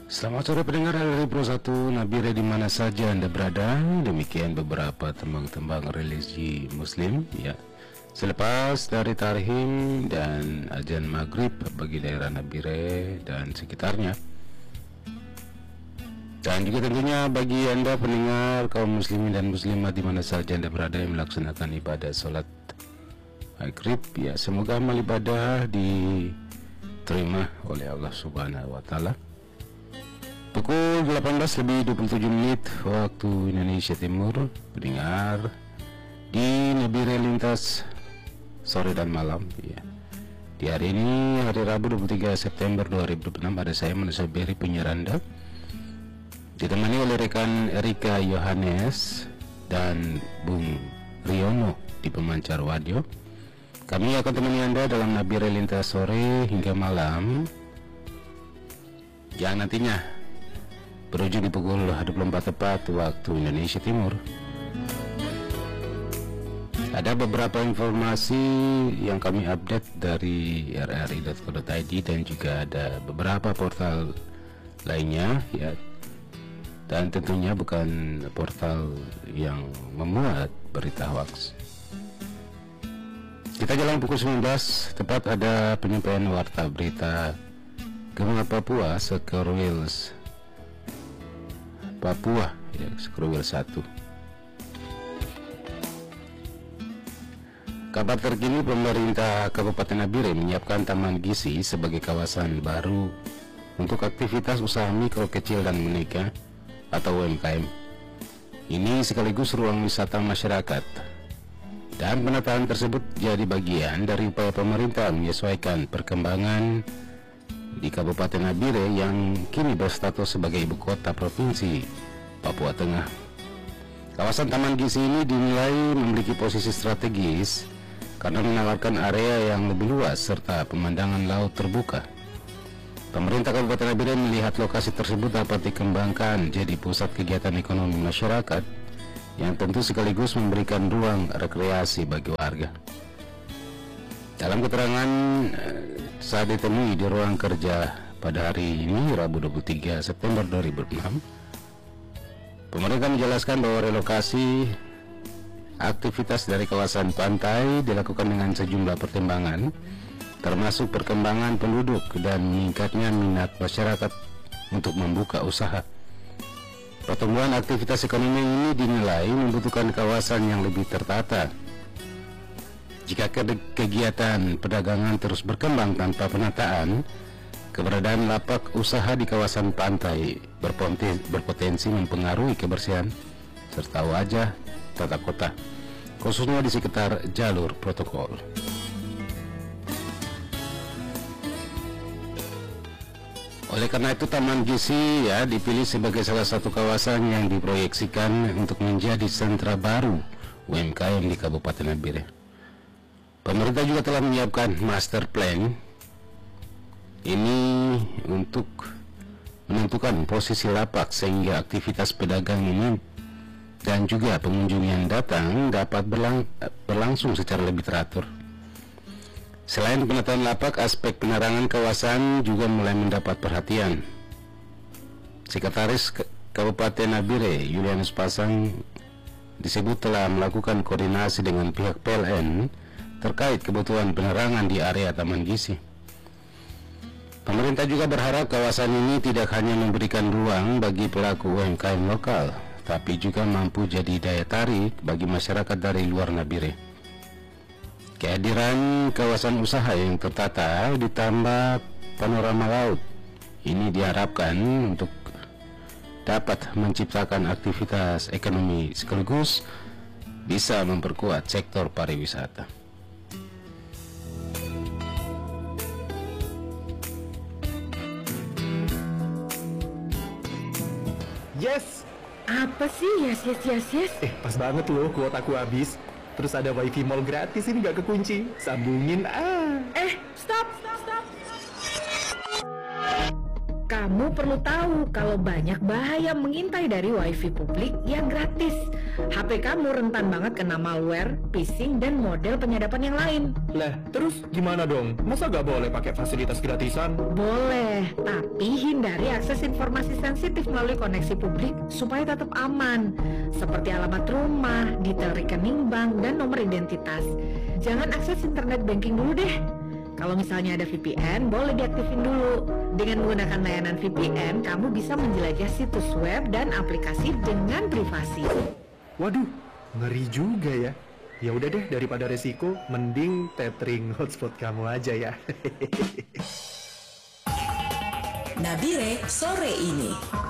Selamat sore pendengar dari Pro 1 Nabire di mana saja Anda berada. Demikian beberapa tembang-tembang religi Muslim ya. Selepas dari Tarhim dan Azan Maghrib bagi daerah Nabire dan sekitarnya. Dan juga tentunya bagi Anda pendengar kaum muslimin dan muslimat di mana saja Anda berada yang melaksanakan ibadah sholat Maghrib ya, semoga amal ibadah diterima oleh Allah Subhanahu wa taala. Pukul 18:27 waktu Indonesia Timur, pendengar di Nabire Lintas sore dan malam ya. Di hari ini, hari Rabu 23 September 2006, ada saya Manusia Beri penyiar Anda, ditemani oleh rekan Erika Yohanes dan Bung Riono di pemancar audio. Kami akan temani Anda dalam Nabire Lintas sore hingga malam yang nantinya berujung di pukul 24 tepat waktu Indonesia Timur. Ada beberapa informasi yang kami update dari rri.co.id dan juga ada beberapa portal lainnya ya. Dan tentunya bukan portal yang memuat berita hoax. Kita jalan pukul 19 tepat ada penyampaian warta berita Gempa Papua Sekerwils Papua ya, Sekerwil 1. Kabar terkini, pemerintah Kabupaten Nabire menyiapkan Taman Gizi sebagai kawasan baru untuk aktivitas usaha mikro, kecil dan menengah atau UMKM. Ini sekaligus ruang wisata masyarakat. Dan penataan tersebut jadi bagian dari upaya pemerintah menyesuaikan perkembangan di Kabupaten Nabire yang kini berstatus sebagai ibu kota provinsi Papua Tengah. Kawasan Taman Gizi ini dinilai memiliki posisi strategis karena menawarkan area yang lebih luas serta pemandangan laut terbuka. Pemerintah Kabupaten Nabire melihat lokasi tersebut dapat dikembangkan jadi pusat kegiatan ekonomi masyarakat yang tentu sekaligus memberikan ruang rekreasi bagi warga. Dalam keterangan saat ditemui di ruang kerja pada hari ini Rabu 23 September 2006, pemerintah menjelaskan bahwa relokasi aktivitas dari kawasan pantai dilakukan dengan sejumlah pertimbangan, termasuk perkembangan penduduk dan meningkatnya minat masyarakat untuk membuka usaha. Pertumbuhan aktivitas ekonomi ini dinilai membutuhkan kawasan yang lebih tertata. Jika kegiatan perdagangan terus berkembang tanpa penataan, keberadaan lapak usaha di kawasan pantai berpotensi mempengaruhi kebersihan serta wajah tata kota, khususnya di sekitar jalur protokol. Oleh karena itu, Taman Gizi ya dipilih sebagai salah satu kawasan yang diproyeksikan untuk menjadi sentra baru UMKM di Kabupaten Nabire. Pemerintah juga telah menyiapkan master plan ini untuk menentukan posisi lapak sehingga aktivitas pedagang ini dan juga pengunjung yang datang dapat berlangsung secara lebih teratur. Selain penataan lapak, aspek penerangan kawasan juga mulai mendapat perhatian. Sekretaris Kabupaten Nabire Julianus Pasang disebut telah melakukan koordinasi dengan pihak PLN terkait kebutuhan penerangan di area Taman Gizi. Pemerintah juga berharap kawasan ini tidak hanya memberikan ruang bagi pelaku UMKM lokal, tapi juga mampu jadi daya tarik bagi masyarakat dari luar Nabire. Kehadiran kawasan usaha yang tertata ditambah panorama laut ini diharapkan untuk dapat menciptakan aktivitas ekonomi sekaligus bisa memperkuat sektor pariwisata. Yes! Apa sih yes? Pas banget loh, kuotaku habis. Terus ada wifi mall gratis, ini gak kekunci. Sambungin Stop. Kamu perlu tahu kalau banyak bahaya mengintai dari wifi publik yang gratis. HP kamu rentan banget kena malware, phishing, dan model penyadapan yang lain. Lah, terus gimana dong? Masa nggak boleh pakai fasilitas gratisan? Boleh, tapi hindari akses informasi sensitif melalui koneksi publik supaya tetap aman, seperti alamat rumah, detail rekening bank, dan nomor identitas. Jangan akses internet banking dulu deh. Kalau misalnya ada VPN, boleh diaktifin dulu. Dengan menggunakan layanan VPN, kamu bisa menjelajah situs web dan aplikasi dengan privasi. Waduh, ngeri juga ya. Ya udah deh, daripada resiko, mending tethering hotspot kamu aja ya. Nabire sore ini.